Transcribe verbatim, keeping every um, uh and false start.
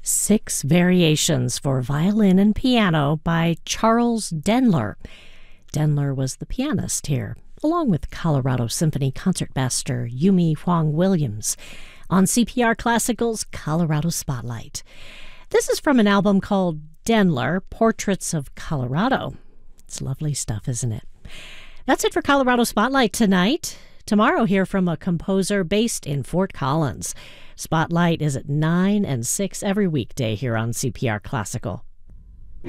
Six Variations for Violin and Piano by Charles Denler. Denler was the pianist here, along with Colorado Symphony concertmaster Yumi Huang Williams, on C P R Classical's Colorado Spotlight. This is from an album called Denler, Portraits of Colorado. It's lovely stuff, isn't it? That's it for Colorado Spotlight tonight. Tomorrow, hear from a composer based in Fort Collins. Spotlight is at nine and six every weekday here on C P R Classical.